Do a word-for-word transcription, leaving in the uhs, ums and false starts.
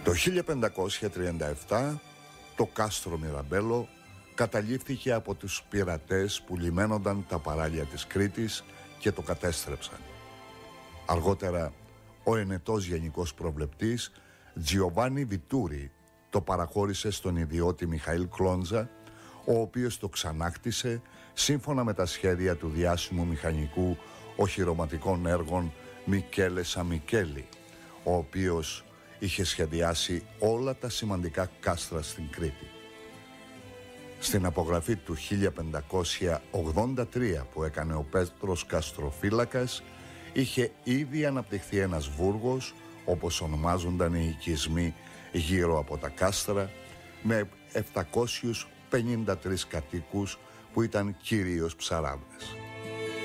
Το χίλια πεντακόσια τριάντα επτά το κάστρο Μιραμπέλο καταλήφθηκε από τους πειρατές που λιμένονταν τα παράλια της Κρήτης και το κατέστρεψαν. Αργότερα ο ενετός γενικός προβλεπτής Τζιοβάνι Βιτούρι το παραχώρησε στον ιδιώτη Μιχαήλ Κλόντζα, ο οποίος το ξανάκτησε σύμφωνα με τα σχέδια του διάσημου μηχανικού οχυρωματικών έργων Μικέλε Σαμικέλη, ο οποίος είχε σχεδιάσει όλα τα σημαντικά κάστρα στην Κρήτη. Στην απογραφή του χίλια πεντακόσια ογδόντα τρία που έκανε ο Πέτρος Καστροφύλακας, είχε ήδη αναπτυχθεί ένας βούργος, όπως ονομάζονταν οι οικισμοί γύρω από τα κάστρα, με επτακόσιους πενήντα τρεις κατοίκους που ήταν κυρίως ψαράδες.